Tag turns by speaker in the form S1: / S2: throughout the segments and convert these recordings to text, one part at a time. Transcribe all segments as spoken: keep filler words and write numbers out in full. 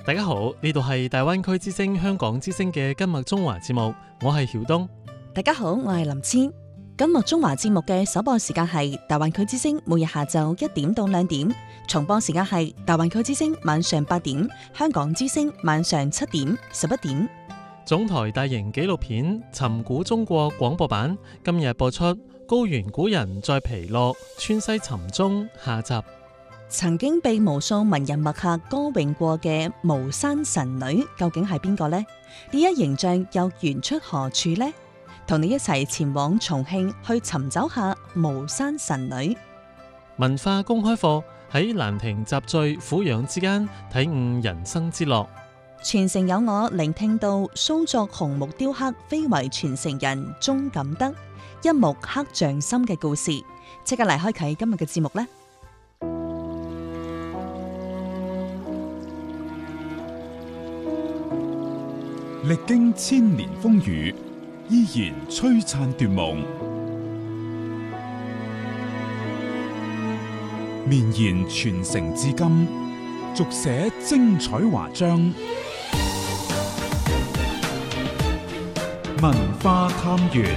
S1: 大家好，呢度係大灣區之聲香港之聲嘅今日中華節目，我係曉東。
S2: 大家好，我係林千。今日中華節目嘅首播時間係大灣區之聲每日下晝一點到兩點，重播時間係大灣區之聲晚上八點，香港之聲晚上七點、十一點。
S1: 總台大型紀錄片《尋古中國》廣播版今日播出《高原古人在皮洛川西尋蹤》下集。
S2: 曾經被無數文人墨客歌詠過嘅巫山神女究竟係邊個呢？呢一形象又源出何處呢？同你一齊前往重慶去尋找下巫山神女。
S1: 文化公開課喺蘭亭集序俯仰之間體悟人生之樂。
S2: 傳承有我聆聽到蘇作紅木雕刻非遺傳承人鍾錦德一木刻匠心嘅故事，即刻嚟開啟今日嘅節目呢。
S3: 歷經千年風雨，依然璀璨奪夢，綿延傳承至今，續寫精彩華章。文化探源。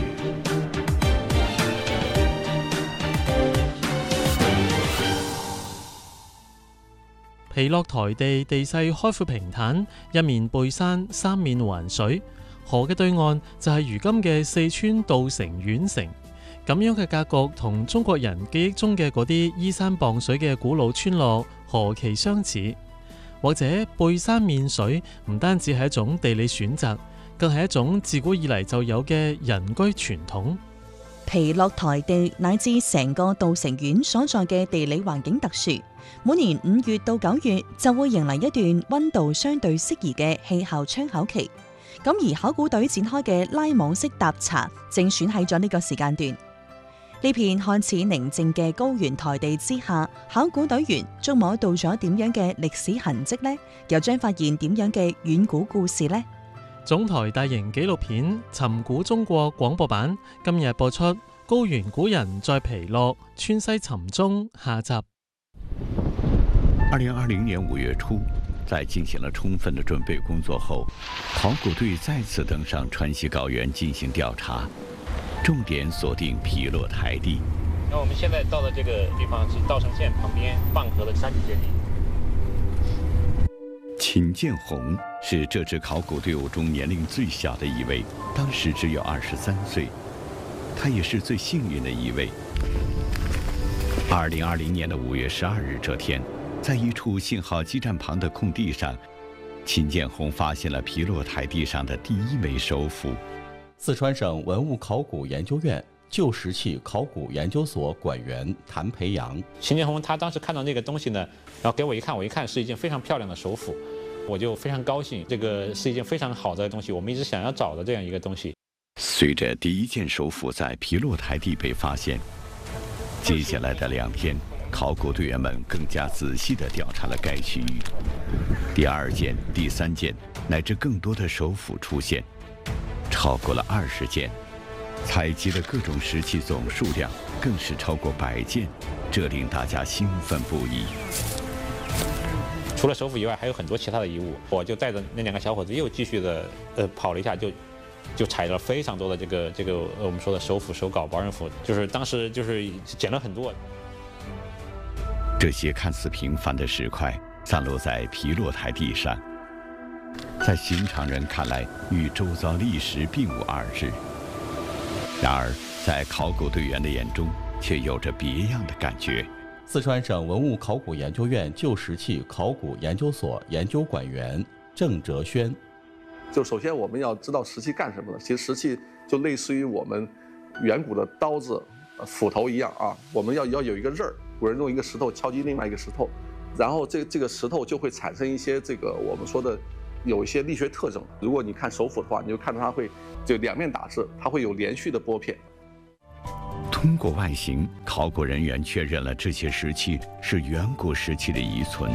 S1: 皮洛台地地勢開闊平坦，一面背山，三面環水。河嘅對岸就係如今嘅四川稻城縣城。咁樣嘅格局同中國人記憶中嘅嗰啲依山傍水嘅古老村落何其相似。或者背山面水唔單止係一種地理選擇，更係一種自古以嚟就有嘅人居傳統。
S2: 皮洛台地乃至成個稻城縣所在嘅地理環境特殊，每年五月到九月就會迎嚟一段溫度相對適宜嘅氣候窗口期。咁而考古隊展開嘅拉網式踏查，正選喺咗呢個時間段。呢片看似寧靜嘅高原台地之下，考古隊員觸摸到咗點樣嘅歷史痕跡呢？又將發現點樣嘅遠古故事呢？
S1: 總台大型紀錄片《尋古中國》廣播版今日播出《高原古人在皮洛川西尋蹤》下集。
S4: 二零二零年五月初，在進行了充分的準備工作後，考古隊再次登上川西高原進行調查，重點鎖定皮洛台地。
S5: 那我們現在到的這個地方是稻城縣旁邊蚌河的山體間地。
S4: 秦建紅是這支考古隊伍中年齡最小的一位，當時只有二十三歲。他也是最幸運的一位。二零二零年的五月十二日這天，在一處信號基站旁的空地上，秦建紅發現了皮洛台地上的第一枚手斧。
S6: 四川省文物考古研究院舊石器考古研究所館員譚培陽。
S5: 秦建紅他當時看到那個東西呢，然後給我一看，我一看是一件非常漂亮的手斧，我就非常高興，這個是一件非常好的東西，我們一直想要找的這樣一個東西。
S4: 隨着第一件手斧在皮洛台地被發現，接下來的兩天，考古隊員們更加仔細地調查了該區域。第二件、第三件乃至更多的手斧出現，超過了二十件，採集的各種石器總數量更是超過百件，這令大家興奮不已。
S5: 除了手斧以外，還有很多其他的遺物。我就帶着那兩個小伙子又繼續的，呃，跑了一下，就就採了非常多的這個這個我們說的手斧、手鎬、保刃斧，就是當時就是撿了很多。
S4: 這些看似平凡的石塊散落在皮洛台地上，在尋常人看來與周遭歷史並無二致，然而在考古隊員的眼中卻有着別樣的感覺。
S6: 四川省文物考古研究院舊石器考古研究所研究館員鄭哲軒。
S7: 就首先我們要知道石器幹什麼呢？其實石器就類似於我們遠古的刀子、斧頭一樣啊，我們要要有一個刃兒，古人用一個石頭敲擊另外一個石頭，然後這這個石頭就會產生一些這個我們說的有一些力學特徵。如果你看手斧的話，你就看到它會就兩面打制，它會有連續的撥片。
S4: 通過外形，考古人員確認了這些石器是遠古時期的遺存。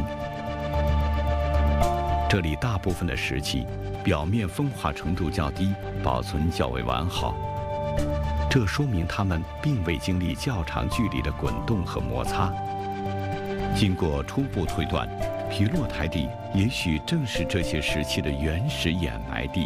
S4: 這裡大部分的石器表面風化程度較低，保存較為完好。這說明它們並未經歷較長距離的滾動和摩擦。經過初步推斷， 皮洛台地也许正是这些时期的原始掩埋地。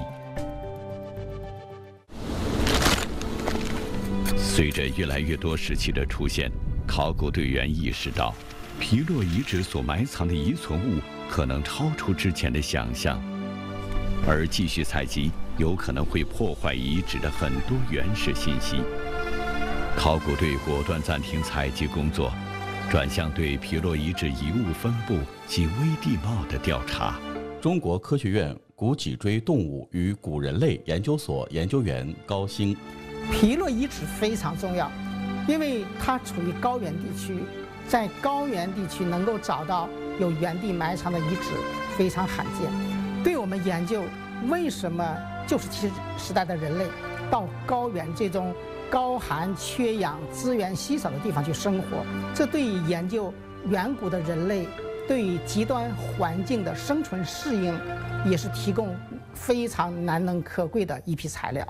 S4: 随着越来越多时期的出现，考古队员意识到，皮洛遗址所埋藏的遗存物可能超出之前的想象，而继续采集有可能会破坏遗址的很多原始信息。考古队果断暂停采集工作，转向对皮洛遗址遗物分布及微地貌的调查。
S6: 中国科学院古脊椎动物与古人类研究所研究员高兴。
S8: 皮洛遗址非常重要，因为它处于高原地区，在高原地区能够找到有原地埋藏的遗址非常罕见。对我们研究为什么旧石器时代的人类到高原这种高寒缺氧、资源稀少的地方去生活，这对于研究远古的人类对于极端环境的生存适应，也是提供非常难能可贵的一批材料。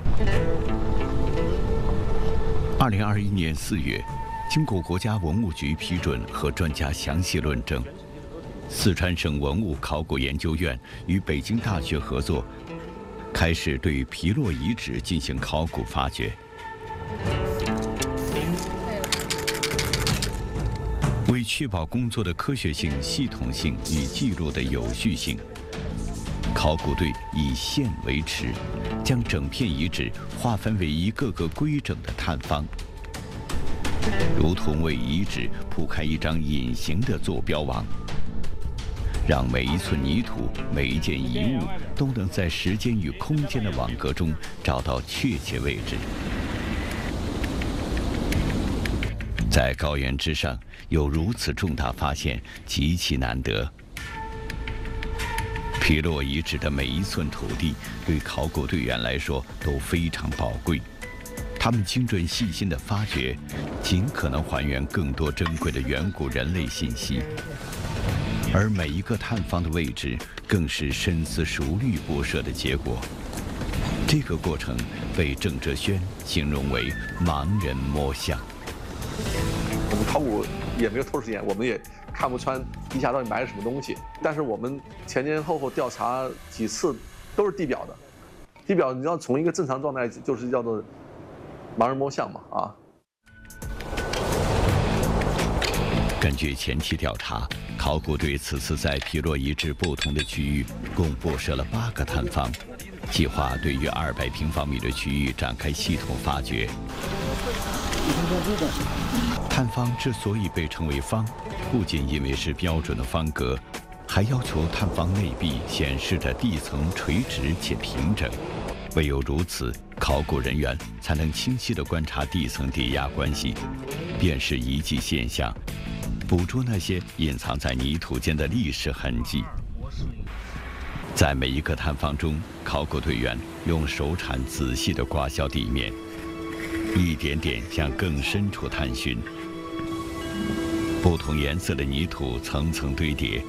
S4: 二零二一年四月，经过国家文物局批准和专家详细论证，四川省文物考古研究院与北京大学合作，开始对皮洛遗址进行考古发掘。为确保工作的科学性、系统性与记录的有序性，考古队以线为尺，将整片遗址划分为一个个规整的探方，如同为遗址铺开一张隐形的坐标网，让每一寸泥土、每一件遗物都能在时间与空间的网格中找到确切位置。在高原之上有如此重大发现，极其难得。皮洛遗址的每一寸土地对考古队员来说都非常宝贵，他们精准细心的发掘，尽可能还原更多珍贵的远古人类信息。而每一个探方的位置更是深思熟虑布设的结果。这个过程被郑哲轩形容为盲人摸象。
S7: 我们考古也没有透视眼，我们也看不穿地下到底埋了什么东西。但是我们前前后后调查几次都是地表的，地表你知道从一个正常状态就是叫做盲人摸象嘛啊。
S4: 根据前期调查，考古队此次在皮洛遗址不同的区域共布设了八个探方，计划对约二百平方米的区域展开系统发掘。探方之所以被称为方，不仅因为是标准的方格，还要求探方内壁显示着地层垂直且平整。唯有如此，考古人员才能清晰地观察地层叠压关系，辨识遗迹现象，捕捉那些隐藏在泥土间的历史痕迹。在每一个探方中，考古队员用手铲仔细地刮削地面，一点点向更深处探寻。不同颜色的泥土层层堆叠，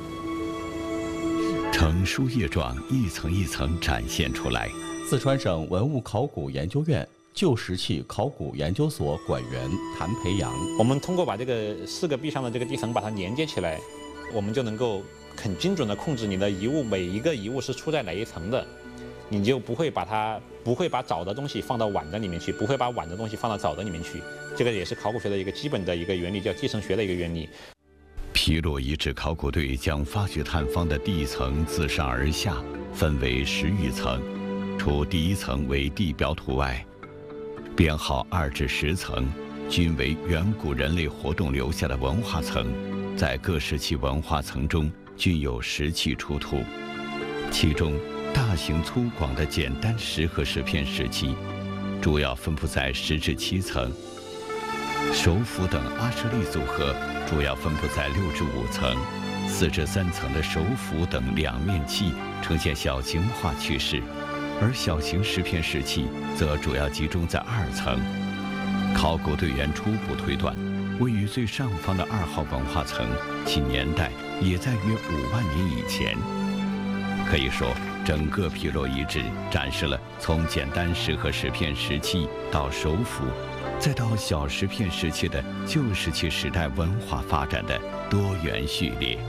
S4: 呈书页状一层一层展现出来。
S6: 四川省文物考古研究院旧石器考古研究所馆员谭培阳：
S5: 我们通过把这个四个壁上的这个地层把它连接起来，我们就能够很精准地控制你的遗物，每一个遗物是出在哪一层的，你就不会把它不会把早的东西放到晚的里面去，不会把晚的东西放到早的里面去。这个也是考古学的一个基本的一个原理，叫地层学的一个原理。
S4: 皮洛遗址考古队将发掘探方的地层自上而下分为十余层，除第一层为地表土外，编号二至十层均为远古人类活动留下的文化层，在各时期文化层中均有石器出土，其中大型粗犷的简单石和石片石器主要分布在十至七层，手斧等阿舍利组合主要分布在六至五层，四至三层的手斧等两面器呈现小型化趋势，而小型石片石器则主要集中在二层。考古队员初步推断，位于最上方的二号文化层，其年代也在约五万年以前。可以说，整个皮洛遗址展示了从简单石和石片石器到手斧，再到小石片石器的旧石器时代文化发展的多元序列。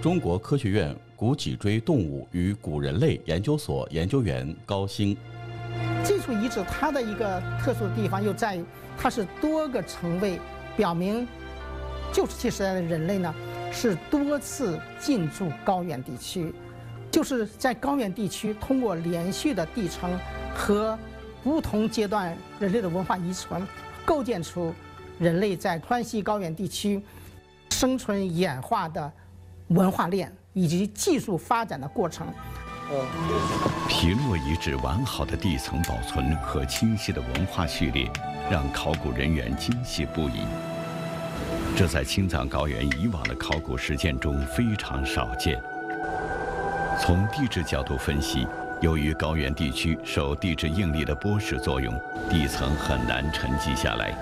S6: 中国科学院古脊椎动物与古人类研究所研究员高兴。
S8: 这处遗址它的一个特殊的地方又在于，它是多个层位，表明旧石器时代的人类呢是多次进驻高原地区，就是在高原地区通过连续的地层和不同阶段人类的文化遗存，构建出人类在川西高原地区生存演化的文化链以及技术发展的过程。
S4: 皮洛遗址完好的地层保存和清晰的文化序列，让考古人员惊喜不已。这在青藏高原以往的考古实践中非常少见。从地质角度分析，由于高原地区受地质应力的剥蚀作用，地层很难沉积下来，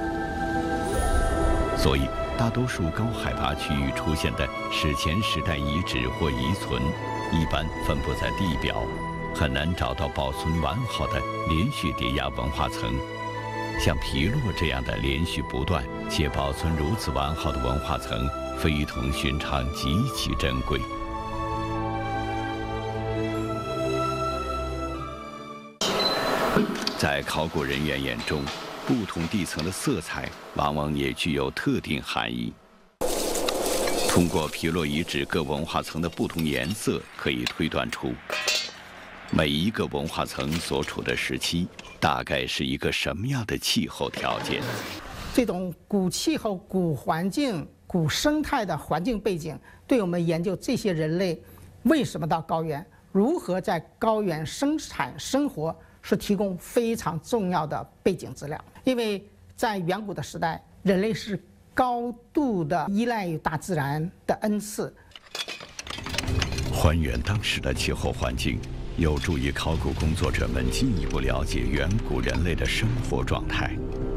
S4: 所以大多数高海拔区域出现的史前时代遗址或遗存，一般分布在地表，很难找到保存完好的连续叠压文化层。像皮洛这样的连续不断且保存如此完好的文化层，非同寻常，极其珍贵。在考古人员眼中，不同地层的色彩往往也具有特定含义。通过皮洛遗址各文化层的不同颜色，可以推断出每一个文化层所处的时期大概是一个什么样的气候条件。
S8: 这种古气候、古环境、古生态的环境背景，对我们研究这些人类为什么到高原，如何在高原生产生活，是提供非常重要的背景资料。因为在远古的时代，人类是高度的依赖于大自然的恩赐。
S4: 还原当时的气候环境，有助于考古工作者们进一步了解远古人类的生活状态。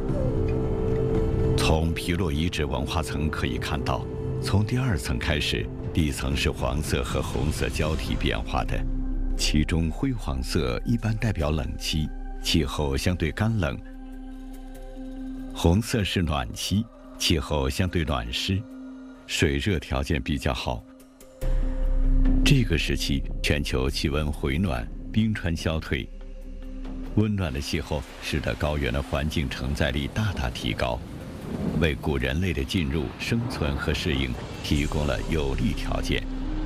S4: 从皮洛遗址文化层可以看到，从第二层开始，地层是黄色和红色交替变化的，其中灰黄色一般代表冷期，气候相对干冷；红色是暖期，气候相对暖湿，水热条件比较好。这个时期，全球气温回暖，冰川消退，温暖的气候使得高原的环境承载力大大提高，为古人类的进入、生存和适应提供了有利条件。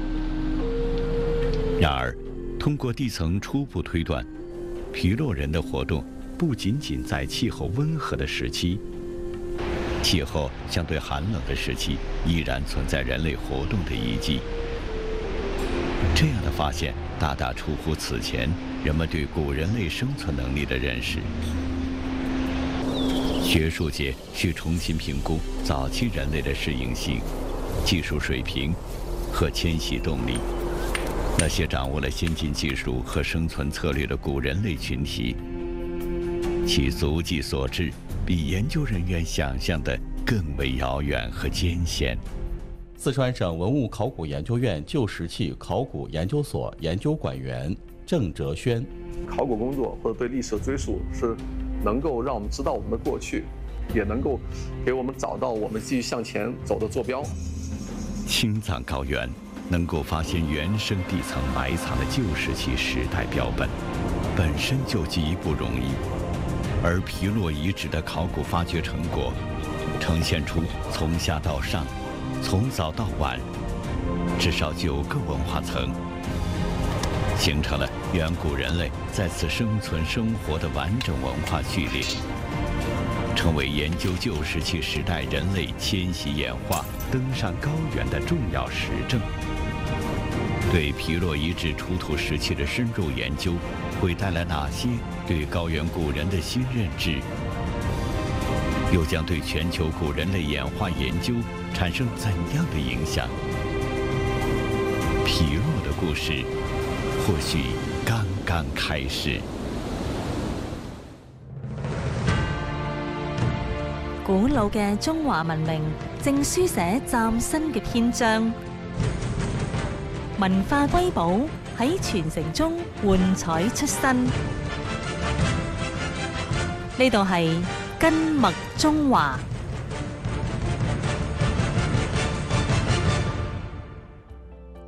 S4: 然而，通过地层初步推断，皮洛人的活动不仅仅在气候温和的时期，气候相对寒冷的时期依然存在人类活动的遗迹。这样的发现大大出乎此前人们对古人类生存能力的认识。学术界需重新评估早期人类的适应性、技术水平和迁徙动力。那些掌握了先进技术和生存策略的古人类群体，其足迹所至比研究人员想象的更为遥远和艰险。
S6: 四川省文物考古研究院旧石器考古研究所研究馆员郑哲轩：
S7: 考古工作或者对历史的追溯，是能够让我们知道我们的过去，也能够给我们找到我们继续向前走的坐标。
S4: 青藏高原能够发现原生地层埋藏的旧石器时代标本，本身就极不容易。而皮洛遗址的考古发掘成果，呈现出从下到上，从早到晚，至少九个文化层，形成了远古人类在此生存生活的完整文化序列，成为研究旧石器时代人类迁徙演化、登上高原的重要实证。对皮洛遗址出土石器的深入研究，会带来哪些对高原古人的新认知？又将对全球古人类演化研究产生怎样的影响？皮洛的故事或许剛剛開始。
S2: 古老嘅中華文明正書寫嶄新嘅篇章，文化瑰寶喺傳承中喚彩出新。呢度係根脈中華。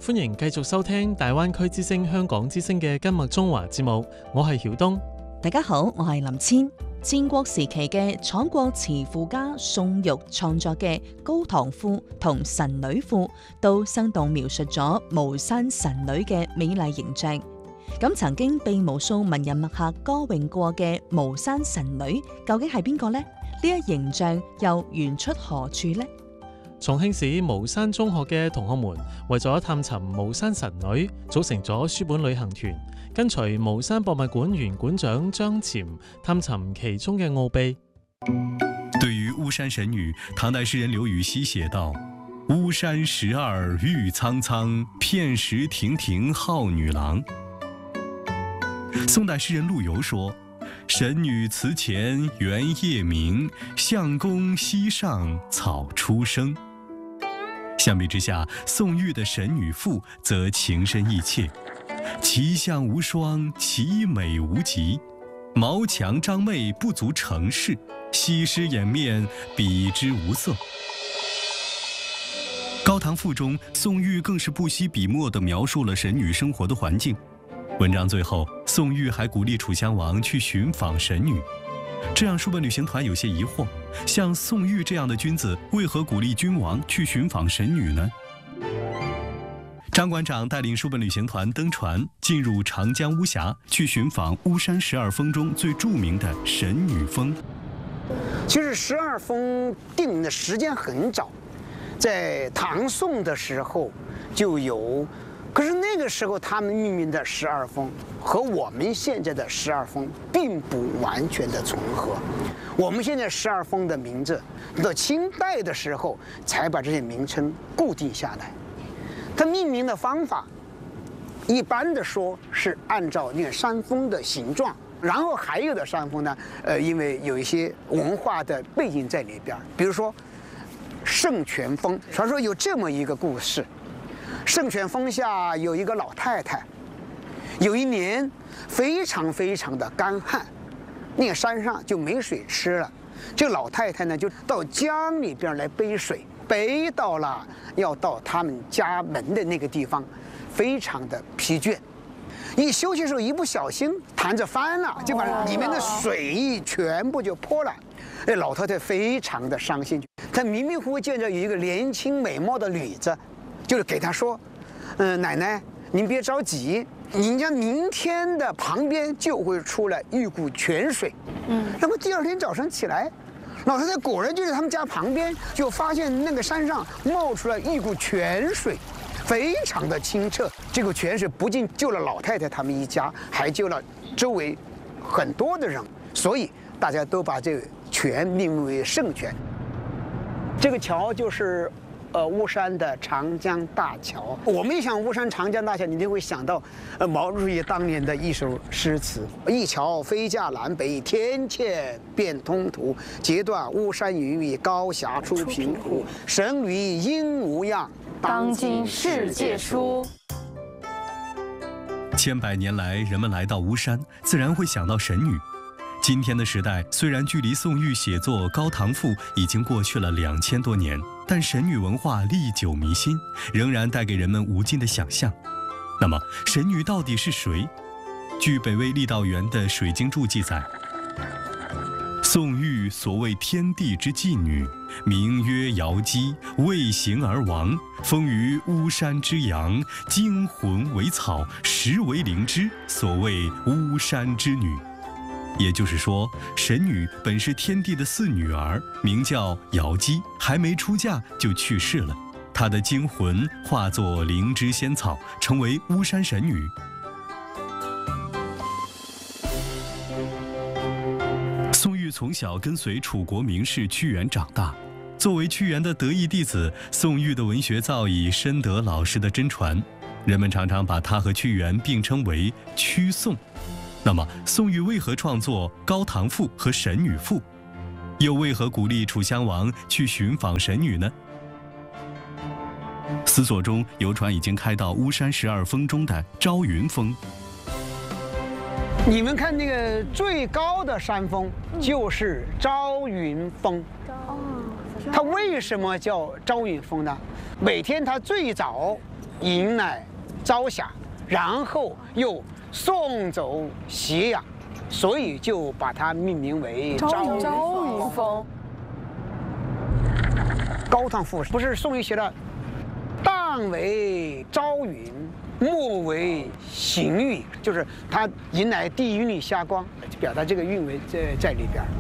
S1: 歡迎繼續收聽大灣區之聲香港之聲嘅今麥中華節目，我係曉東。
S2: 大家好，我係林千。戰國時期嘅楚國詞賦家宋玉創作嘅《高唐賦》同《神女賦》，都生動描述咗巫山神女嘅美麗形象。咁曾經被無數文人墨客歌詠過嘅巫山神女，究竟係邊個呢？呢一形象又源出何處呢？
S1: 重慶市巫山中學嘅同學們為咗探尋巫山神女，組成咗書本旅行團，跟隨巫山博物館原館長張潛探尋其中嘅奧秘。
S9: 對於巫山神女，唐代詩人劉禹錫寫道：巫山十二玉蒼蒼，片石亭亭號女郎。宋代詩人陸游說：神女祠前圓夜明，相公溪上草初生。相比之下，宋玉的《神女賦》則情深意切，其相無雙，其美無極，毛強張媚不足成事，西施掩面比之無色。《高唐賦》中，宋玉更是不惜筆墨地描述了神女生活的環境。文章最後，宋玉還鼓勵楚襄王去尋訪神女，這讓書本旅行團有些疑惑：像宋玉這樣的君子，為何鼓勵君王去尋訪神女呢？張館長帶領書本旅行團登船，進入長江巫峽，去尋訪巫山十二峰中最著名的神女峰。
S10: 其實十二峰定的時間很早，在唐宋的時候就有。可是那個時候，他們命名的十二峰和我們現在的十二峰並不完全的重合。我們現在十二峰的名字，到清代的時候才把這些名稱固定下來。它命名的方法，一般的說是按照那個山峰的形狀，然後還有的山峰呢，呃，因為有一些文化的背景在裏邊，比如說聖泉峰，傳說有這麼一個故事。聖泉峰下有一個老太太，有一年非常非常的乾旱，那個山上就沒水吃了。這個老太太呢，就到江裏邊來背水，背到了要到他們家門的那個地方，非常的疲倦。一休息的時候，一不小心彈着翻了，就把裡面的水全部就潑了。那老太太非常的傷心，她迷迷糊糊見着有一個年輕美貌的女子。就是給他說，嗯、呃，奶奶，您別着急，人家明天的旁邊就會出來一股泉水。嗯，然後第二天早上起來，老太太果然就在他們家旁邊，就發現那個山上冒出來一股泉水，非常的清澈。這股泉水不僅救了老太太他們一家，還救了周圍很多的人，所以大家都把這個泉命為聖泉。這個橋就是。呃，巫山的長江大橋。我們一想巫山長江大橋，你就會想到，呃，毛主席當年的一首詩詞：一橋飛架南北，天塹變通途。截斷巫山雲雨，高峽出平湖。神女應無恙，
S11: 當今世界書。
S9: 千百年來，人們來到巫山，自然會想到神女。今天的時代，雖然距離宋玉寫作《高唐賦》已經過去了兩千多年，但神女文化歷久彌新，仍然帶給人們無盡的想象。那麼，神女到底是誰？據北魏酈道元的《水經注》記載，宋玉所謂天地之妓女，名曰瑤姬，為行而亡，封於巫山之陽，精魂為草，實為靈芝，所謂巫山之女。也就是說，神女本是天帝的四女兒，名叫瑤姬，還沒出嫁就去世了。她的精魂化作靈芝仙草，成為巫山神女。宋玉從小跟隨楚國名士屈原長大，作為屈原的得意弟子，宋玉的文學造詣深得老師的真傳，人們常常把他和屈原並稱為屈宋。那麼，宋玉為何創作《高唐賦》和《神女賦》？又為何鼓勵楚襄王去尋訪神女呢？思索中，遊船已經開到巫山十二峰中的朝雲峰。
S10: 你們看那個最高的山峰就是朝雲峰。它為什麼叫朝雲峰呢？每天它最早迎来朝霞，然后又送走斜阳，所以就把它命名为朝
S11: 朝云峰。
S10: 高唐赋不是宋玉写的“旦为朝云，暮为行雨”，就是它迎来第一缕霞光，就表达这个韵味在在里边。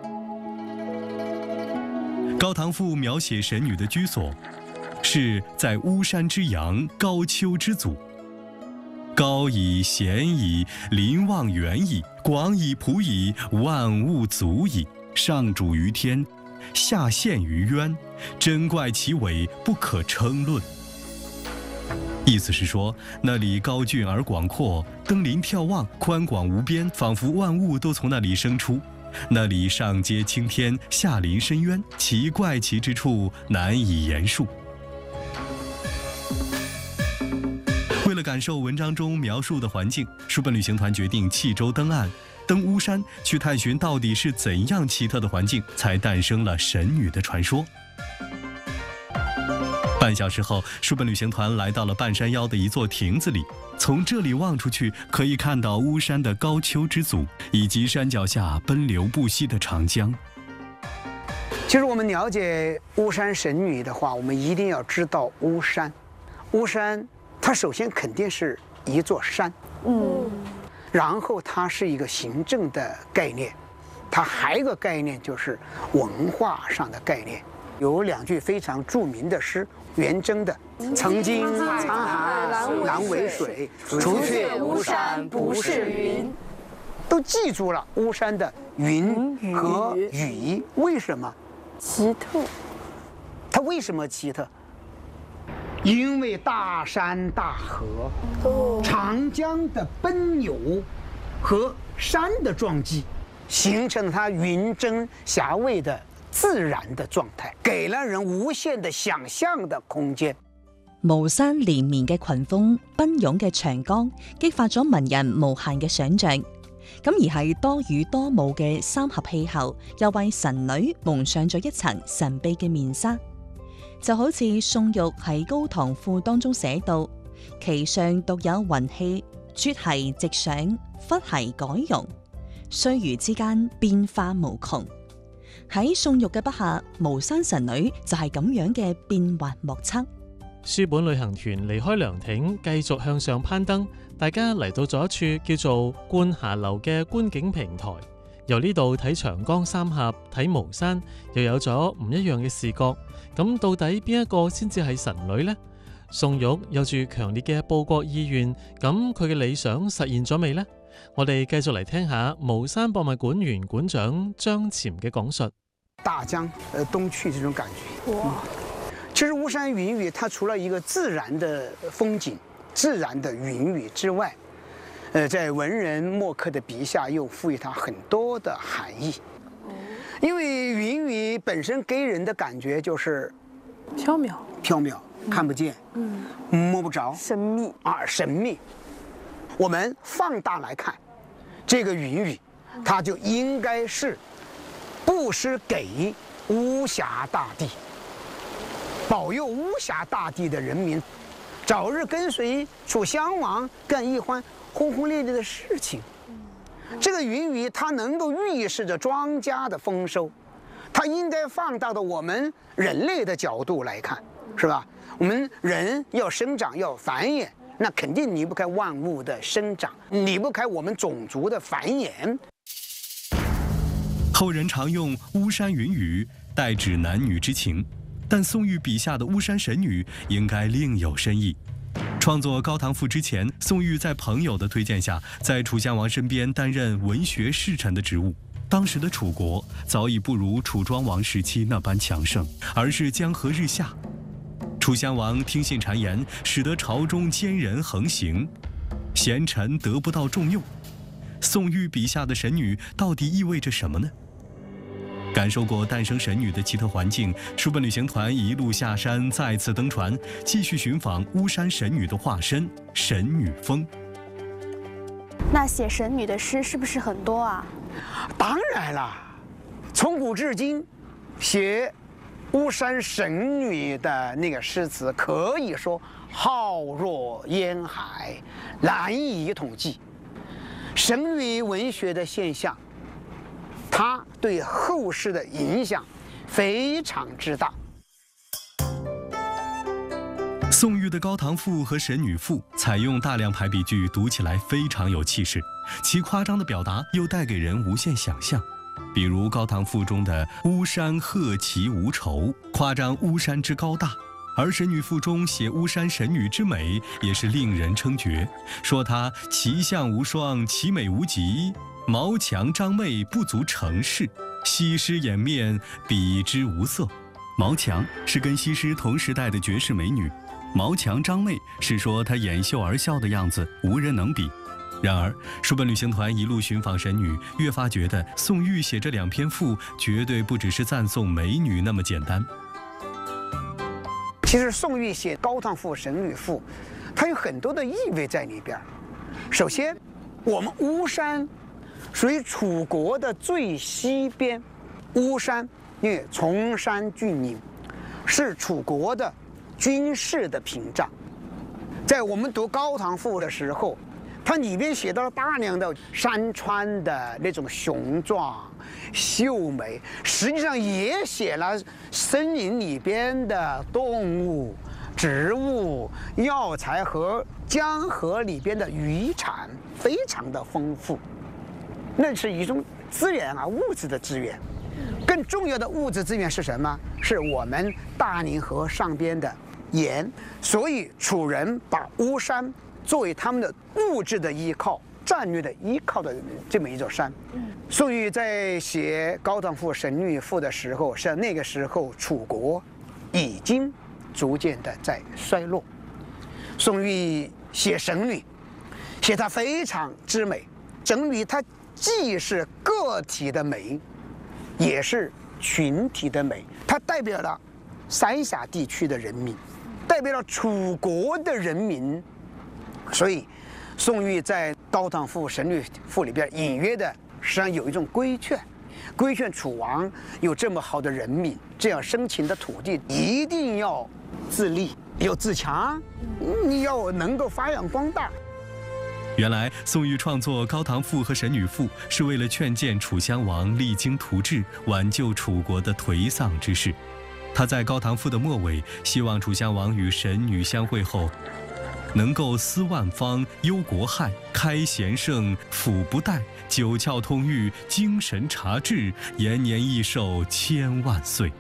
S9: 高唐赋描写神女的居所，是在巫山之阳，高丘之祖。高矣，咸矣，临望远矣，广矣，普矣，万物足矣。上主于天，下陷于渊，珍怪其伟，不可称论。意思是说，那里高峻而广阔，登临眺望，宽广无边，仿佛万物都从那里生出。那里上接青天，下临深渊，其怪奇之处难以言述。为了感受文章中描述的环境，书本旅行团决定弃舟登岸，登巫山去探寻到底是怎样奇特的环境，才诞生了神女的传说。半小时后，书本旅行团来到了半山腰的一座亭子里。从这里望出去，可以看到巫山的高丘之祖，以及山脚下奔流不息的长江。
S10: 其实我们了解巫山神女的话，我们一定要知道巫山。巫山它首先肯定是一座山，嗯，然后它是一个行政的概念，它还有一个概念就是文化上的概念。有两句非常著名的诗，元征的“曾经沧海难为水，除却巫山不是云”，都记住了巫山的云和雨。为什么？
S11: 奇特。
S10: 它为什么奇特？因为大山大河、长江的奔流和山的撞击，形成了它云蒸霞蔚的自然的状態，給了人無限的想象的空間。
S2: 巫山連綿嘅群峰、奔湧嘅長江，激發咗文人無限嘅想像。咁而係多雨多霧嘅三合氣候，又為神女蒙上咗一層神秘嘅面紗。就好似宋玉喺《高唐賦》當中寫到：其上獨有雲氣，絕兮直上，忽兮改容，歲餘之間變化無窮。喺宋玉嘅筆下，巫山神女就係咁樣嘅變幻莫測。
S1: 書本旅行團離開涼亭，繼續向上攀登，大家嚟到咗一處叫做觀霞樓嘅觀景平台。由呢度睇長江三峽，睇巫山，又有咗唔一樣嘅視覺。咁到底邊一個先至係神女呢？宋玉有住強烈嘅報國意願，咁佢嘅理想實現咗未呢？我哋繼續嚟聽下巫山博物館原館長張潛嘅講述。
S10: 大江呃東去這種感覺。哇！其實巫山雲雨，它除了一個自然的風景、自然的雲雨之外，呃，在文人墨客的筆下又賦予它很多的含義。因為雲雨本身給人的感覺就是
S11: 縹緲，
S10: 縹緲，看不見，嗯，摸不着，
S11: 神秘
S10: 啊，神秘。我們放大來看，這個雲雨，它就應該是布施給巫峽大地，保佑巫峽大地的人民早日跟隨楚襄王幹一番轟轟烈烈的事情。這個雲雨它能夠預示着莊稼的豐收，它應該放大到我們人類的角度來看，是吧？我們人要生長要繁衍，那肯定離不開萬物的生長，離不開我們種族的繁衍。
S9: 後人常用巫山雲雨代指男女之情，但宋玉筆下的巫山神女應該另有深意。創作《高唐賦》之前，宋玉在朋友的推薦下，在楚襄王身邊擔任文學侍臣的職務。當時的楚國早已不如楚莊王時期那般強盛，而是江河日下。楚襄王聽信讒言，使得朝中奸人橫行，賢臣得不到重用。宋玉筆下的神女到底意味着什麼呢？感受過誕生神女的奇特環境，書本旅行團一路下山，再次登船，繼續尋訪巫山神女的化身神女峰。
S12: 那寫神女的詩是不是很多啊？
S10: 當然了，從古至今，寫巫山神女的那個詩詞可以說浩若烟海，难以统计。神语文学的现象，它对后世的影响非常之大。
S9: 宋玉的《高唐赋》和《神女赋》采用大量排比句，读起来非常有气势，其夸张的表达又带给人无限想象。比如《高唐赋》中的“巫山鹤齐无愁”，夸张巫山之高大；而《神女赋》中写巫山神女之美，也是令人称绝，说她其相无双，其美无极，毛强张媚，不足成事，西施掩面，比之无色。毛强是跟西施同时代的绝世美女，毛强张媚是说她掩袖而笑的样子无人能比。然而，书本旅行团一路寻访神女，越发觉得宋玉写这两篇赋绝对不只是赞颂美女那么简单。
S10: 其实宋玉写《高唐赋》《神女赋》，它有很多的意味在里边。首先，我们巫山属于楚国的最西边，巫山因为崇山峻岭，是楚国的军事的屏障。在我们读《高唐赋》的时候，它里边写到了大量的山川的那种雄壮、秀美，实际上也写了森林里边的动物、植物、药材和江河里边的渔产，非常的丰富。那是一种资源啊，物质的资源。更重要的物质资源是什么？是我们大宁河上边的盐。所以楚人把巫山作为他们的物质的依靠、战略的依靠的这么一座山。宋玉在写《高唐赋》《神女赋》的时候，是那个时候楚国已经逐渐的在衰落。宋玉写神女，写她非常之美。神女她既是个体的美，也是群体的美，它代表了三峡地区的人民，代表了楚国的人民。所以，宋玉在《高唐赋》《神女赋》里边隐约的实际上有一种规劝，规劝楚王有这么好的人民，这样生情的土地，一定要自立，要自强，你要能够发扬光大。
S9: 原来，宋玉创作《高唐赋》和《神女赋》是为了劝谏楚襄王励精图治，挽救楚国的颓丧之势。他在《高唐赋》的末尾，希望楚襄王与神女相会后，能够思万方，忧国害，开贤圣，抚不殆，九窍通狱，精神察治，延年益寿，千万岁。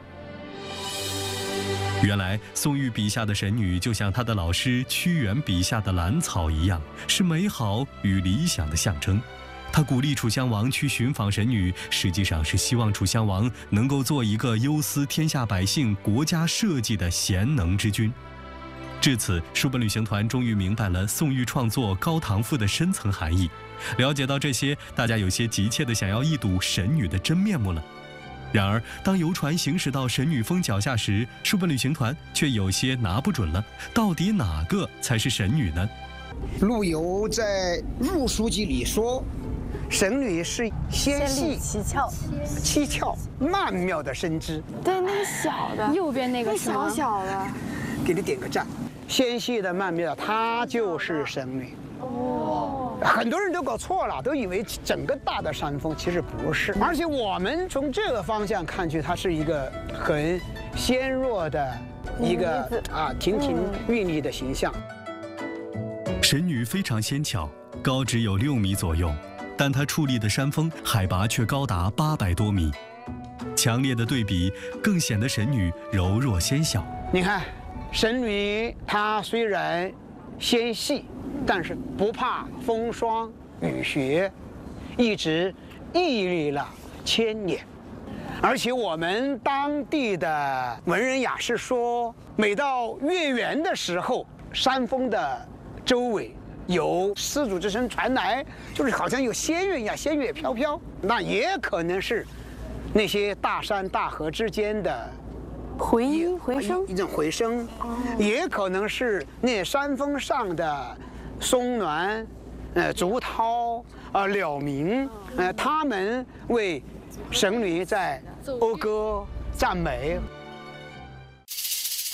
S9: 原来，宋玉笔下的神女就像他的老师屈原笔下的兰草一样，是美好与理想的象征。他鼓励楚襄王去寻访神女，实际上是希望楚襄王能够做一个忧思天下百姓、国家社稷的贤能之君。至此，书本旅行团终于明白了宋玉创作《高唐赋》的深层含义。了解到这些，大家有些急切地想要一睹神女的真面目了。然而，当游船行驶到神女峰脚下时，书本旅行团却有些拿不准了，到底哪个才是神女呢？
S10: 陆游在《入书记》里说，神女是纤细、
S11: 七窍、
S10: 七窍曼妙的身姿。
S11: 对，那个小的，右边那个小小的，
S10: 给你点个赞。纤细的曼妙，她就是神女。哦，很多人都搞错了，都以为整个大的山峰，其实不是。而且我们从这个方向看去，它是一个很纤弱的一个啊亭亭玉立的形象。
S9: 神女非常纤巧，高只有六米左右，但她矗立的山峰海拔却高达八百多米。强烈的对比更显得神女柔弱纤小。
S10: 你看，神女她虽然纤细，但是不怕风霜雨雪，一直屹立了千年。而且我们当地的文人雅士说，每到月圆的时候，山峰的周围有丝竹之声传来，就是好像有仙乐一样，仙乐飘飘。那也可能是那些大山大河之间的
S11: 回音回声，
S10: 一种回声，也可能是那山峰上的松峦、呃竹涛、呃鸟鸣，呃他们为神女在讴歌赞美。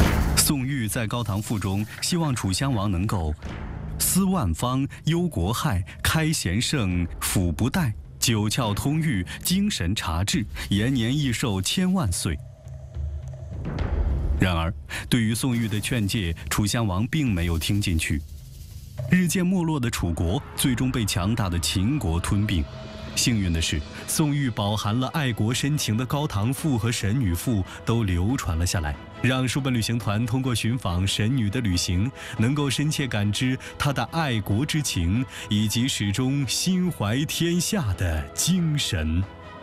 S9: 宋玉在《高唐赋》中希望楚襄王能够思万方，忧国害，开贤圣，抚不殆，九窍通狱，精神察治，延年益寿千万岁。然而，对于宋玉的劝诫，楚襄王并没有听进去。日渐没落的楚国，最终被强大的秦国吞并。幸运的是，宋玉饱含了爱国深情的《高唐赋》和《神女赋》都流传了下来，让书本旅行团通过寻访神女的旅行，能够深切感知她的爱国之情，以及始终心怀天下的精神。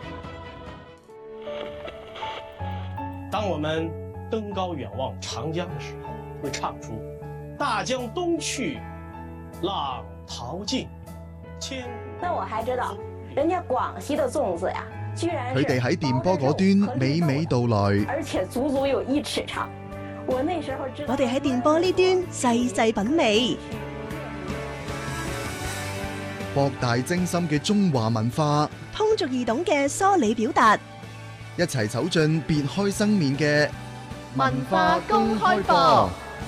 S13: 当我们登高远望长江的时候，会唱出“大江东去，浪淘尽，千”。
S14: 那我還知道，人家廣西的粽子呀，居然
S15: 佢哋喺電波嗰端娓娓道來，
S14: 而且足足有一尺長。我那時候知道，
S2: 我哋喺電波呢端細細品味，
S15: 博大精深嘅中華文化，
S2: 通俗易懂嘅梳理表達，
S15: 一齊走進別開生面嘅
S2: 文化公開課。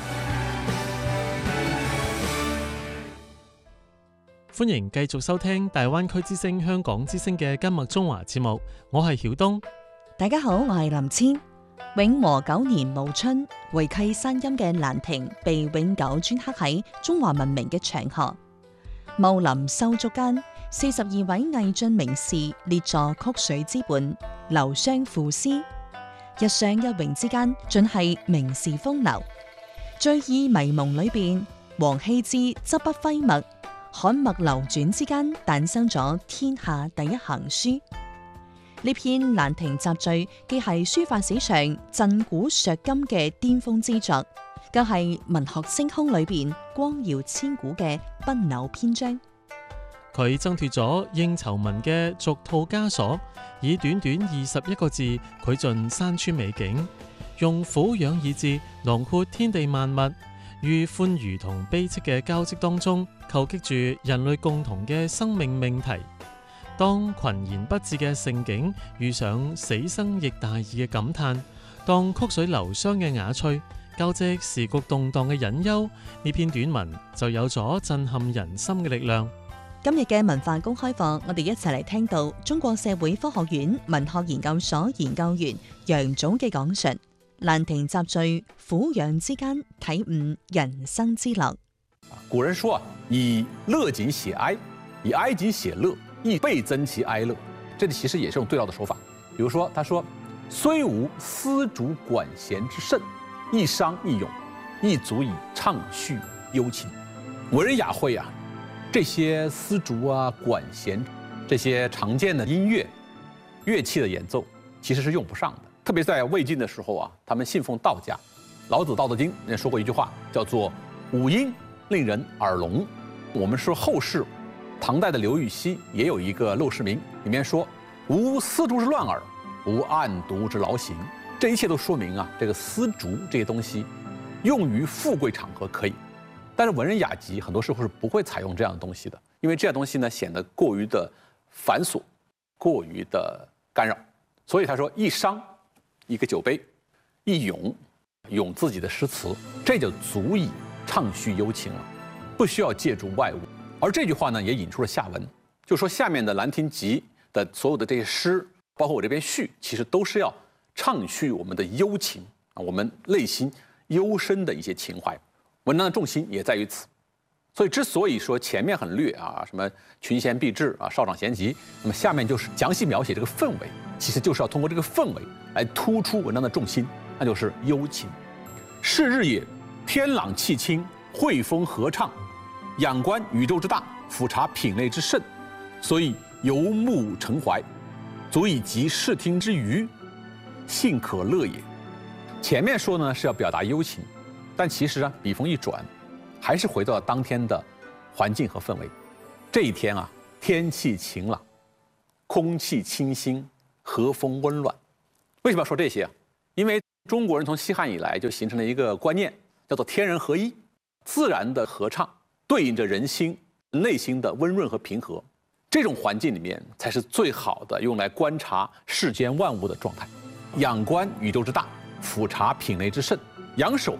S1: 歡迎繼續收聽大灣區之聲香港之聲嘅今麥中華節目，我係曉東。
S2: 大家好，我係林千。永和九年暮春，回契山陰嘅蘭亭被永久鐫刻喺中華文明嘅長河。茂林修築間，四十二位魏晉名士列坐曲水之畔，流觴賦詩。一觴一詠之間，盡係名士風流。醉意迷蒙裏邊，王羲之執筆揮墨。漢墨流轉之間，誕生咗天下第一行書。呢篇《蘭亭集序》既係書法史上震古削今嘅巔峰之作，更係文學星空裏邊光耀千古嘅不朽篇章。
S1: 佢掙脫咗應酬文嘅俗套枷鎖，以短短二十一個字繪盡山川美景，用俯仰以志囊括天地萬物。於歡愉同悲戚嘅交織當中，構擊住人類共同嘅生命命題。當群言不至嘅盛景遇上死生亦大義嘅感嘆，當曲水流觴嘅雅趣交織時局動盪嘅隱憂，呢篇短文就有咗震撼人心嘅力量。
S2: 今日嘅文化公開課，我哋一齊嚟聽到中國社會科學院文學研究所研究員楊祖嘅講述。蘭亭集序，俯仰之間體悟人生之樂。
S16: 古人說啊，以樂景寫哀，以哀景寫樂，亦倍增其哀樂。這裡其實也是用對照的手法。比如說，他說：雖無絲竹管弦之盛，一觴一詠，亦足以暢敘幽情。文人雅會啊，這些絲竹啊、管弦這些常見的音樂樂器的演奏，其實是用不上的。特別在魏晉的時候啊，他們信奉道家。老子《道德經》人說過一句話，叫做“五音令人耳聾”。我們說後世，唐代的劉禹錫也有一個《陋室銘》，裡面說：“無絲竹之亂耳，無案牍之勞形。”這一切都說明啊，這個絲竹這些東西用於富貴場合可以，但是文人雅集很多時候是不會採用這樣的東西的，因為這樣東西呢顯得過於的繁瑣，過於的干擾。所以他說一觴。一個酒杯，一詠，詠自己的詩詞，這就足以暢敘幽情了，不需要借助外物。而這句話呢，也引出了下文，就說下面的《蘭亭集》的所有的這些詩，包括我這邊序，其實都是要暢敘我們的幽情啊，我們內心幽深的一些情懷。文章的重心也在於此。所以之所以說前面很略啊，什麼群賢畢至啊，少長咸集，那麼下面就是詳細描寫這個氛圍，其實就是要通過這個氛圍來突出文章的重心，那就是幽情。是日也，天朗氣清，惠風和暢，仰觀宇宙之大，俯察品類之盛，所以游目騁懷，足以集視聽之娛，幸可樂也。前面說呢是要表達幽情，但其實啊筆鋒一轉，還是回到了當天的環境和氛圍。這一天啊，天氣晴朗，空氣清新，和風溫暖。為什麼要說這些啊？因為中國人從西漢以來就形成了一個觀念，叫做天人合一，自然的和暢對應着人心內心的溫潤和平和。這種環境裡面才是最好的用來觀察世間萬物的狀態。仰觀宇宙之大，俯察品類之盛，仰首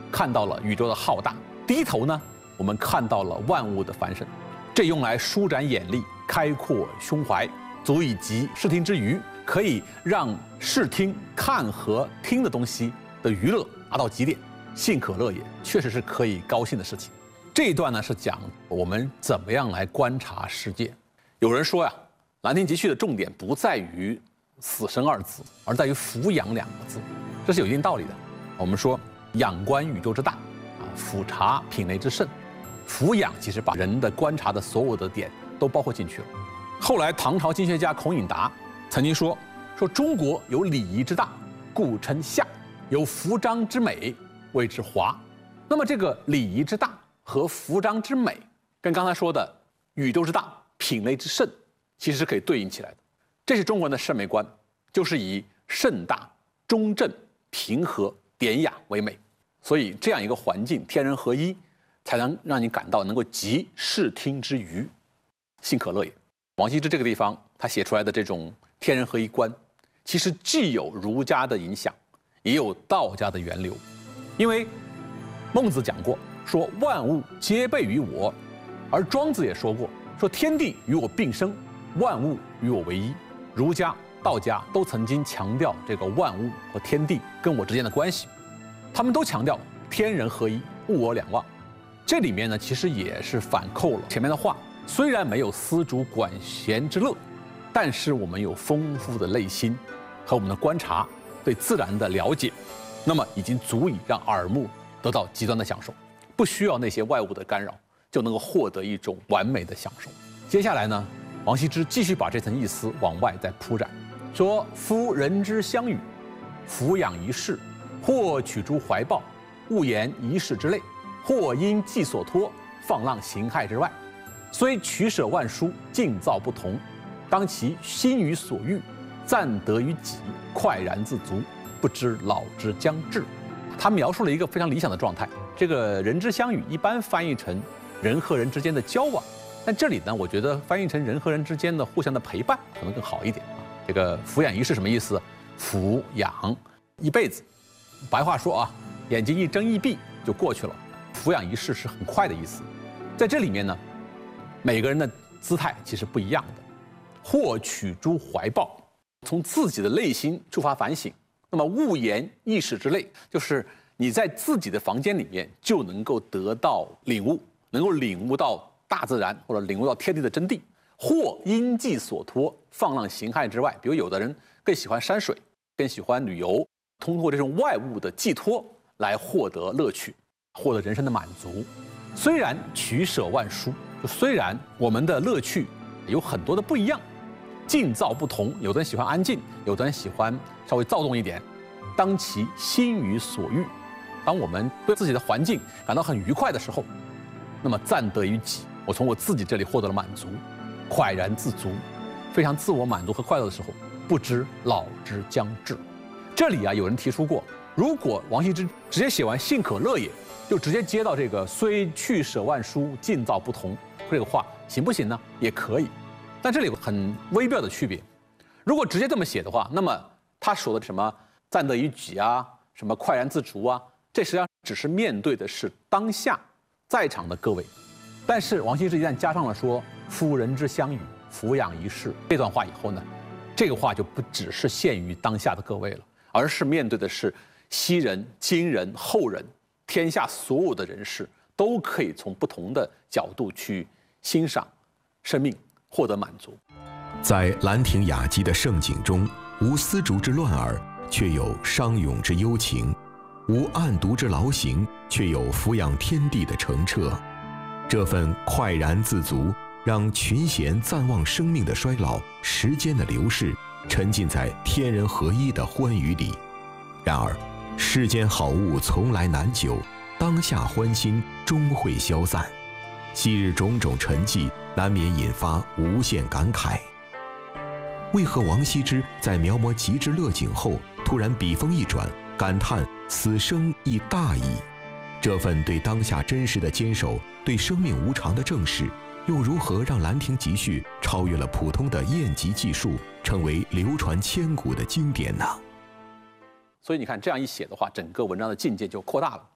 S16: 看到了宇宙的浩大；低头呢，我们看到了万物的繁盛。这用来舒展眼力，开阔胸怀，足以集视听之娱，可以让视听看和听的东西的娱乐达到极点。幸可乐也，确实是可以高兴的事情。这一段呢是讲我们怎么样来观察世界。有人说呀，《兰亭集序》的重点不在于死生二字，而在于俯仰两个字，这是有一定道理的。我们说仰观宇宙之大，啊，俯察品类之盛。俯仰其实把人的观察的所有的点都包括进去了。后来唐朝经学家孔颖达曾经说，说中国有礼仪之大，故称夏；有服章之美，谓之华。那么这个礼仪之大和服章之美，跟刚才说的宇宙之大、品类之盛，其实是可以对应起来的。这是中国人的审美观，就是以盛大、中正、平和、典雅为美。所以这样一个环境，天人合一，才能让你感到能够集视听之娱，幸可乐也。王羲之这个地方他写出来的这种天人合一观，其实既有儒家的影响，也有道家的源流。因为孟子讲过，说万物皆备于我，而庄子也说过，说天地与我并生，万物与我为一。儒家、道家都曾经强调这个万物和天地跟我之间的关系，他们都强调天人合一，物我两忘。这里面呢，其实也是反扣了前面的话。虽然没有丝竹管弦之乐，但是我们有丰富的内心和我们的观察，对自然的了解，那么已经足以让耳目得到极端的享受，不需要那些外物的干扰，就能够获得一种完美的享受。接下来呢，王羲之继续把这层意思往外再铺展，说：夫人之相与，俯仰一世，或取诸怀抱，勿言一世之类，或因寄所托，放浪形骸之外。虽取舍万殊，境造不同，当其心于所欲，暂得于己，快然自足，不知老之将至。他描述了一个非常理想的状态。这个人之相与一般翻译成人和人之间的交往，但这里呢，我觉得翻译成人和人之间的互相的陪伴可能更好一点啊。这个俯仰一世什么意思？俯仰一辈子，白话说啊，眼睛一睁一闭就过去了。俯仰一世是很快的意思。在这里面呢，每个人的姿态其实不一样的。或取诸怀抱，从自己的内心出发反省。那么勿言一世之类，就是你在自己的房间里面就能够得到领悟，能够领悟到大自然或者领悟到天地的真谛。或因寄所托，放浪形骸之外，比如有的人更喜欢山水，更喜欢旅游，通过这种外物的寄托来获得乐趣，获得人生的满足。虽然取舍万殊，就虽然我们的乐趣有很多的不一样，境造不同，有的人喜欢安静，有的人喜欢稍微躁动一点。当其心于所欲，当我们对自己的环境感到很愉快的时候，那么暂得于己，我从我自己这里获得了满足，快然自足，非常自我满足和快乐的时候，不知老之将至。这里啊，有人提出过，如果王羲之直接写完幸可乐也，就直接接到这个虽去舍万殊，境造不同这个话，行不行呢？也可以，但这里有个很微妙的区别。如果直接这么写的话，那么他说的什么暂得于己啊，什么快然自足啊，这实际上只是面对的是当下在场的各位。但是王羲之一旦加上了说夫人之相与，俯仰一世这段话以后呢，这个话就不只是限于当下的各位了，而是面对的是昔人、今人、后人，天下所有的人士都可以从不同的角度去欣赏生命，获得满足。
S17: 在兰亭雅集的盛景中，无丝竹之乱耳，却有商咏之幽情；无案牍之劳形，却有俯仰天地的澄澈。这份快然自足，让群贤暂忘生命的衰老、时间的流逝，沉浸在天人合一的欢愉里。然而，世间好物从来难久，当下欢欣终会消散。昔日种种沉寂，难免引发无限感慨。为何王羲之在描摹极致乐景后，突然笔锋一转，感叹死生亦大矣？这份对当下真实的坚守，对生命无常的正视，又如何让《兰亭集序》超越了普通的砚籍记述，成为流传千古的经典呢？
S16: 所以你看，这样一写的话，整个文章的境界就扩大了。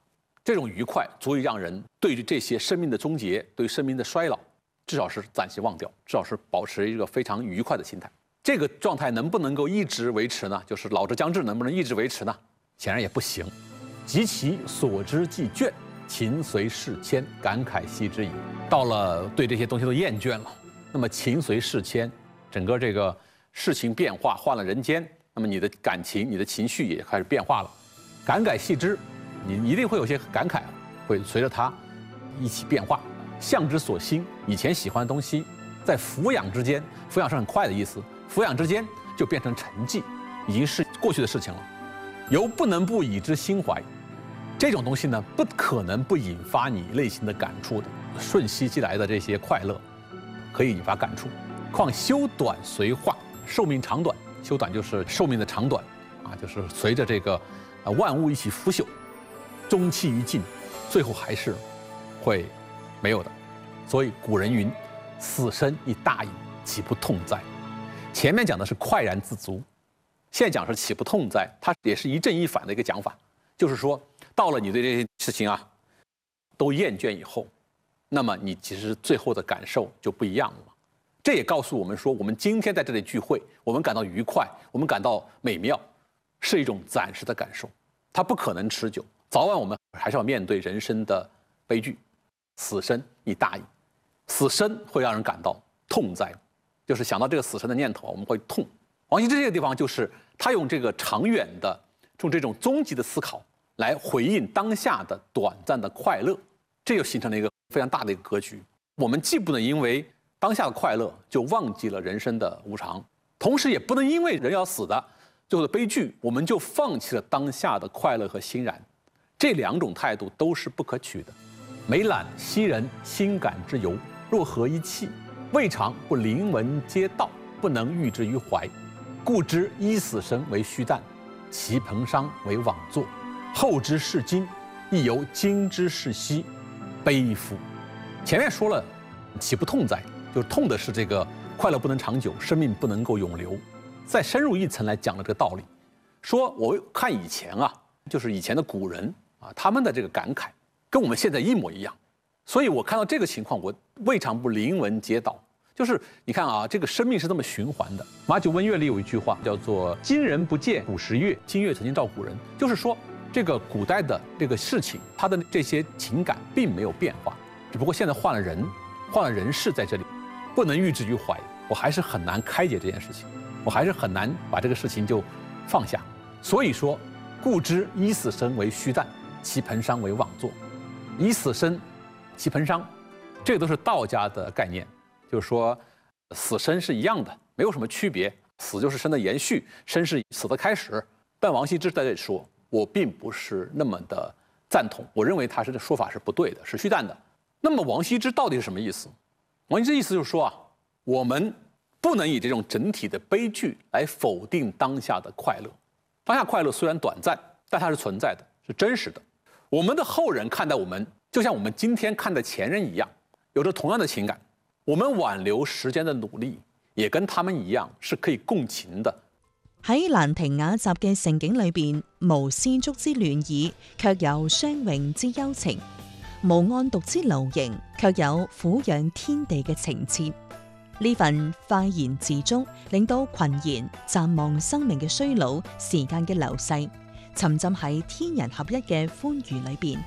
S16: 这种愉快足以让人对于这些生命的终结、对生命的衰老，至少是暂时忘掉，至少是保持一个非常愉快的心态。这个状态能不能够一直维持呢？就是老之将至，能不能一直维持呢？显然也不行。及其所之既倦，情随事迁，感慨系之矣。到了对这些东西都厌倦了，那么情随事迁，整个这个事情变化，换了人间，那么你的感情、你的情绪也开始变化了。感慨系之，你一定会有些感慨，会随着它一起变化。向之所兴，以前喜欢的东西，在俯仰之间，俯仰是很快的意思，俯仰之间就变成沉寂，已经是过去的事情了。犹不能不以之心怀，这种东西呢，不可能不引发你内心的感触的。瞬息即来的这些快乐，可以引发感触。况修短随化，寿命长短，修短就是寿命的长短，啊，就是随着这个呃万物一起腐朽，终期于尽，最后还是会没有的。所以古人云：“死生亦大矣，岂不痛哉？”前面讲的是快然自足，现在讲是岂不痛哉，它也是一正一反的一个讲法，就是说，到了你对这些事情啊都厌倦以后，那么你其实最后的感受就不一样了。这也告诉我们说，我们今天在这里聚会，我们感到愉快，我们感到美妙，是一种暂时的感受，它不可能持久。早晚我们还是要面对人生的悲剧，死生亦大矣。死生会让人感到痛哉，就是想到这个死生的念头，我们会痛。王羲之这个地方就是他用这个长远的，用这种终极的思考来回应当下的短暂的快乐，这就形成了一个非常大的一个格局。我们既不能因为当下的快乐就忘记了人生的无常，同时也不能因为人要死的最后的悲剧，我们就放弃了当下的快乐和欣然。这两种态度都是不可取的。每览昔人心感之由，若合一气，未尝不临文皆道，不能喻之于怀。故知一死生为虚诞，其彭殇为枉作。后之视今，亦犹今之视昔，悲夫！前面说了，岂不痛哉？就是痛的是这个快乐不能长久，生命不能够永留。再深入一层来讲了这个道理，说我看以前啊，就是以前的古人啊，他们的这个感慨跟我们现在一模一样，所以我看到这个情况，我未尝不临文皆道。就是你看啊，这个生命是这么循环的。马九温乐里有一句话叫做“今人不见古时月，今月曾经照古人”，就是说这个古代的这个事情，它的这些情感并没有变化，只不过现在换了人，换了人事在这里，不能喻之于怀。我还是很难开解这件事情，我还是很难把这个事情就放下。所以说，故知以死生为虚诞，其彭殇为枉作。以死生，其彭殇，这个都是道家的概念。就是说，死生是一样的，没有什么区别。死就是生的延续，生是死的开始。但王羲之在这里说，我并不是那么的赞同，我认为他是这说法是不对的，是虚诞的。那么王羲之到底是什么意思？王羲之意思就是说啊，我们不能以这种整体的悲剧来否定当下的快乐。当下快乐虽然短暂，但它是存在的，是真实的。我们的后人看待我们，就像我们今天看待前人一样，有着同样的情感。我們挽留時間的努力，也跟他們一樣，是可以共情的。
S2: 喺蘭亭雅集嘅盛景裏邊，無絲竹之戀意，卻有相詠之幽情；無案牘之流形，卻有撫養天地嘅情切。呢份快言自足，令到群賢暫忘生命嘅衰老、時間嘅流逝，沉浸喺天人合一嘅歡愉裏邊。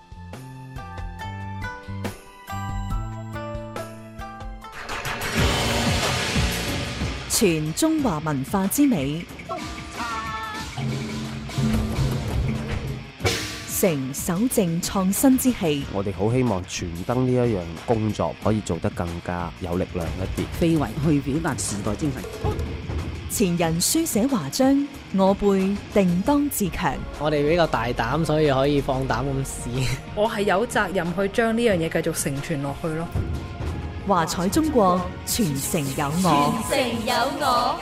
S2: 傳中華文化之美，成守正創新之氣。
S18: 我哋好希望傳燈呢一樣工作可以做得更加有力量一啲，
S19: 非遺去表達時代精神。
S2: 前人書寫華章，我輩定當自強。
S20: 我哋比較大膽，所以可以放膽咁試。
S21: 我係有責任去將呢樣嘢繼續承傳落去咯。
S2: 華彩中國，傳承有我。
S22: 傳承有我。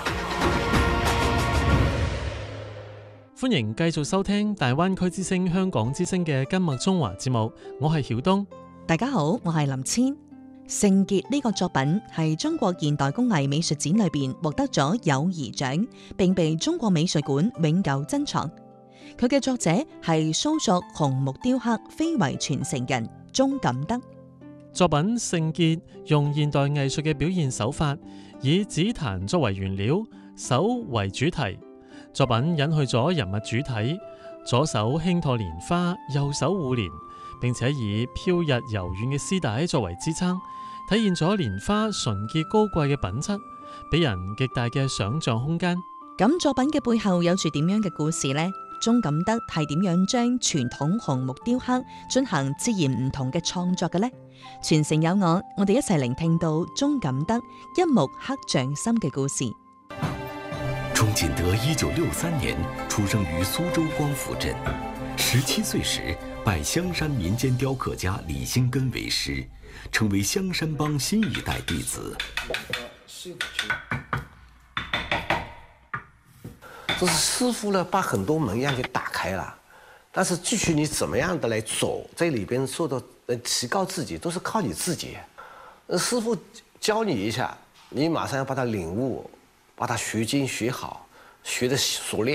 S1: 歡迎繼續收聽大灣區之聲、香港之聲嘅今麥中華節目，我係曉東。
S2: 大家好，我係林千。聖傑呢個作品係中國現代工藝美術展裏邊獲得咗友誼獎，並被中國美術館永久珍藏。 佢嘅作者係蘇作紅木雕刻非遺傳承人鍾錦德。
S1: 作品《聖潔》用現代藝術嘅表現手法，以紫檀作為原料，手為主題。作品隱去咗人物主體，左手輕托蓮花，右手護蓮，並且以飄逸柔軟嘅絲帶作為支撐，體現咗蓮花純潔高貴嘅品質，俾人極大嘅想像空間。
S2: 咁作品嘅背後有住點樣嘅故事呢？鍾錦德係點樣將傳統紅木雕刻進行截然唔同嘅創作嘅呢？傳承有我，我哋一齊聆聽到鍾錦德一木刻匠心嘅故事。
S3: 鍾錦德一九六三年出生於蘇州光福鎮，十七歲時拜香山民間雕刻家李興根為師，成為香山幫新一代弟子。
S22: 就是師傅呢，把很多門樣給打開了，但是具體你怎麼樣的來走，在裏邊做到呃提高自己，都是靠你自己。師傅教你一下，你馬上要把它領悟，把它學精學好，學得熟練。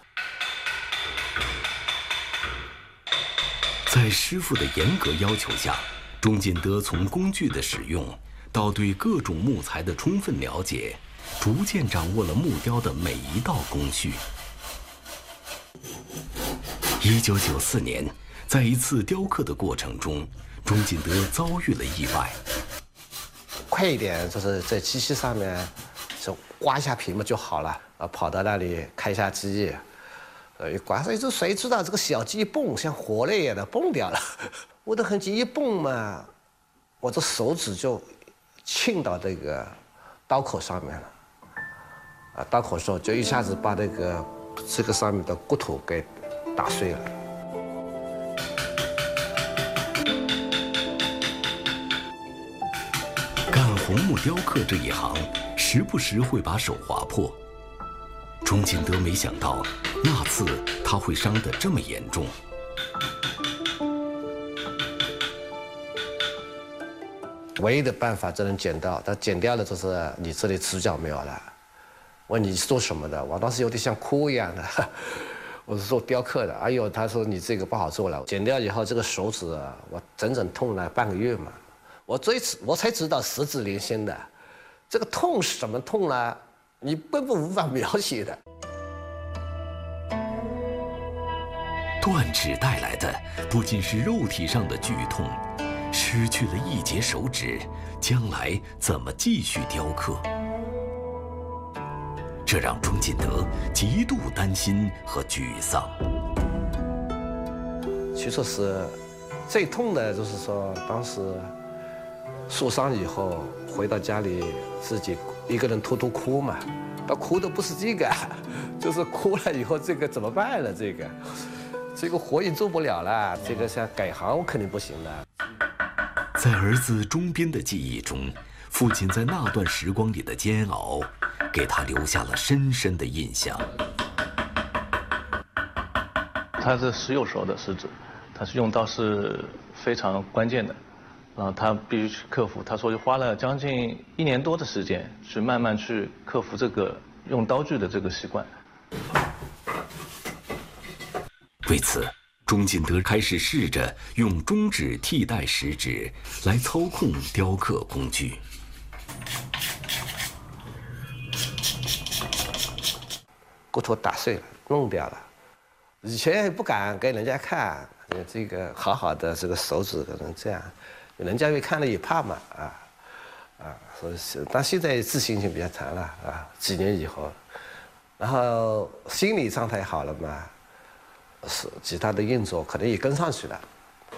S3: 在師傅的嚴格要求下，鍾錦德從工具的使用到對各種木材的充分了解，逐漸掌握了木雕的每一道工序。一九九四年，在一次雕刻的過程中，鍾錦德遭遇了意外。
S22: 快一點，就是在機器上面就刮一下皮嘛就好了，啊，跑到那裡開一下機，呃，一刮，誰知誰知道這個小機一蹦，像活了一樣的蹦掉了。我的痕跡一蹦嘛，我這手指就沁到這個刀口上面了。啊，刀口時候就一下子把那個這個上面的骨頭給打碎了。
S3: 幹紅木雕刻這一行，時不時會把手劃破。鍾錦德沒想到，那次他會傷得這麼嚴重。
S22: 唯一的辦法只能剪掉，但剪掉了就是你這裡指甲沒有了。問你是做什麼的？我當時有點像哭一樣的，我是做雕刻的。哎呦，他說你這個不好做了，剪掉以後這個手指我整整痛了半個月嘛。我最我才知道十指連心的，這個痛是什麼痛呢？你根本無法描寫的。
S3: 斷指帶來的不僅是肉體上的劇痛，失去了一截手指，將來怎麼繼續雕刻？這讓鍾錦德極度擔心和沮喪。
S22: 其實是最痛的，就是說當時受傷以後回到家裡，自己一個人偷偷哭嘛。但哭的不是這個，就是哭了以後這個怎麼辦了？這個，這個活也做不了了。這個像改行我肯定不行的。
S3: 在兒子鍾斌的記憶中，父親在那段時光裡的煎熬，給他留下了深深的印象。
S23: 他是石有時候的石子，他是用刀是非常關鍵的，然後他必須去克服。他說就花了將近一年多的時間，去慢慢去克服這個用刀具的這個習慣。
S3: 為此，鍾錦德開始試着用中指替代食指來操控雕刻工具。
S22: 骨頭打碎了，弄掉了。以前也不敢給人家看，這個好好的這個手指可能這樣，人家會看了也怕嘛，啊啊，所以但現在自信心比較強了啊，幾年以後，然後心理狀態好了嘛，是其他的運作可能也跟上去了。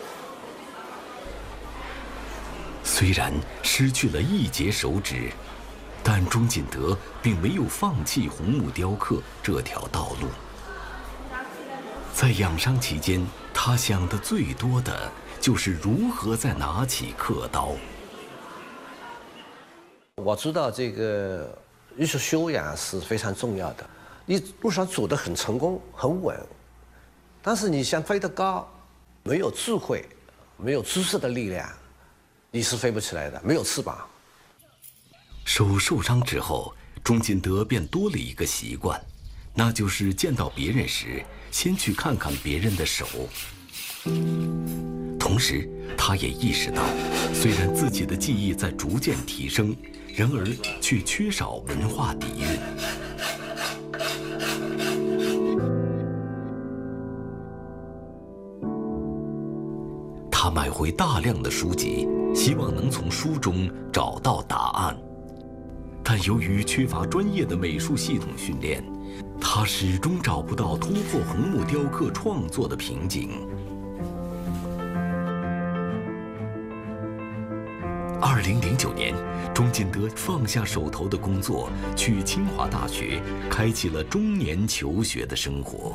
S3: 雖然失去了一截手指，但鍾錦德並沒有放棄紅木雕刻這條道路。在養傷期間，他想的最多的就是如何再拿起刻刀。
S22: 我知道這個藝術修養是非常重要的，你路上走得很成功很穩，但是你想飛得高，沒有智慧，沒有知識的力量，你是飛不起來的，沒有翅膀。
S3: 手受傷之後，鍾錦德便多了一個習慣， 那就是见到别人时，先去看看别人的手。同时，他也意识到，虽然自己的技艺在逐渐提升，然而却缺少文化底蕴。他买回大量的书籍，希望能从书中找到答案。但由于缺乏专业的美术系统训练，他始终找不到突破红木雕刻创作的瓶颈。二零零九年，钟锦德放下手头的工作，去清华大学，开启了中年求学的生活。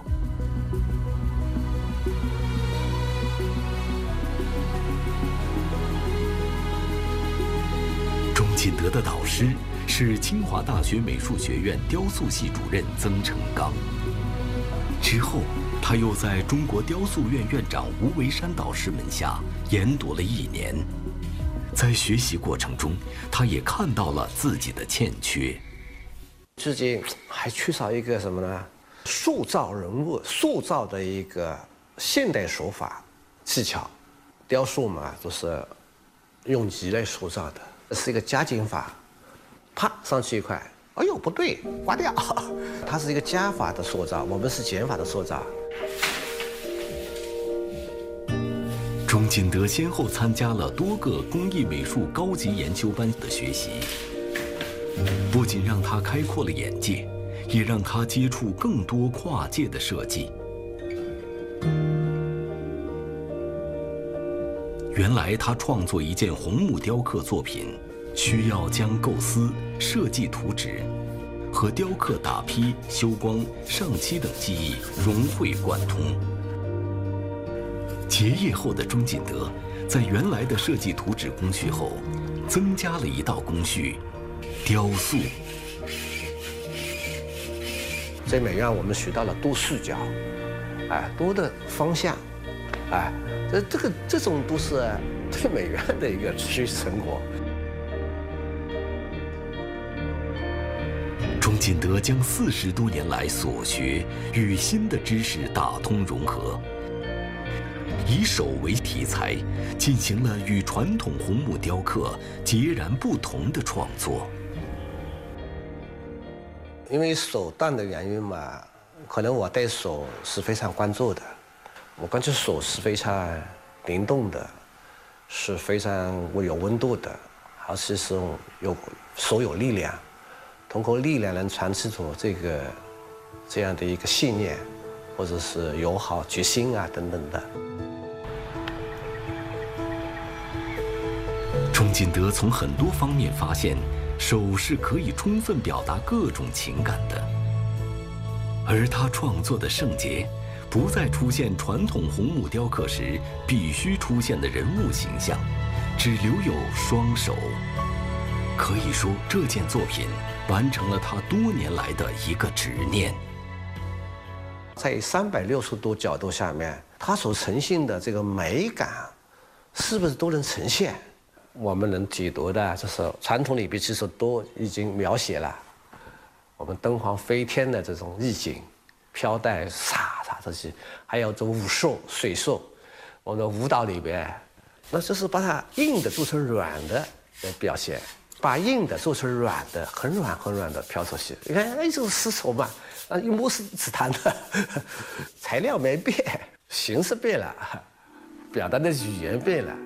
S3: 钟锦德的导师是清华大学美术学院雕塑系主任曾成刚。之后，他又在中国雕塑院院长吴维山导师门下研读了一年。在学习过程中，他也看到了自己的欠缺，
S22: 自己还缺少一个什么呢？塑造人物、塑造的一个现代手法技巧。雕塑嘛，都是用泥来塑造的，是一个加减法，啪上去一块，哎呦不对，刮掉。它是一个加法的塑造，我们是减法的塑造。
S3: 钟锦德先后参加了多个工艺美术高级研修班的学习，不仅让他开阔了眼界，也让他接触更多跨界的设计。原来他创作一件红木雕刻作品，需要将构思、设计图纸和雕刻打坯、修光、上漆等技艺融会贯通。结业后的钟锦德，在原来的设计图纸工序后，增加了一道工序——雕塑。
S22: 在美院，我们学到了多视角，哎，多的方向，哎，这这个这种都是对美院的一个学习成果。
S3: 钟锦德将四十多年来所学与新的知识打通融合。以手为题材，进行了与传统红木雕刻截然不同的创作。
S22: 因为手段的原因嘛，可能我对手是非常关注的，我感觉手是非常灵动的，是非常有温度的，而且是有手有力量，通过力量能传递出这个这样的一个信念，或者是友好、决心啊等等的。
S3: 钟锦德从很多方面发现，手是可以充分表达各种情感的。而他创作的圣洁，不再出现传统红木雕刻时必须出现的人物形象，只留有双手。可以说，这件作品完成了他多年来的一个执念。
S22: 在三百六十度角度下面，它所呈现的这个美感，是不是都能呈现？我们能解读的，就是传统里边其实都已经描写了我们灯黄飞天的这种意境，飘带洒洒这些，还有这武术、水术，我们的舞蹈里边，那就是把它硬的做成软的来表现，把硬的做成软的，很软很软的飘出去。你看，哎，这是丝绸嘛，啊，一摸是紫檀的，材料没变，形式变了，表达的语言变了。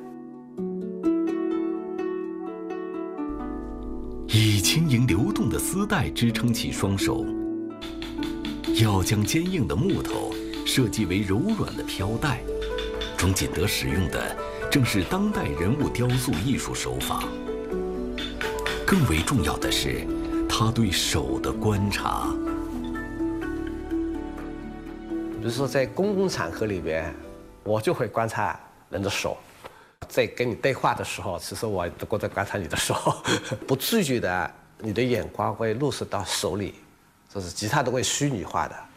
S3: 以轻盈流动的丝带支撑起双手，要将坚硬的木头设计为柔软的飘带。钟锦德使用的正是当代人物雕塑艺术手法。更为重要的是，他对手的观察。
S22: 比如说，在公共场合里边，我就会观察人的手。在跟你对话的时候，其实我都在观察你的手，不自觉的，你的眼光会落实到手里，就是吉他都会虚拟化的。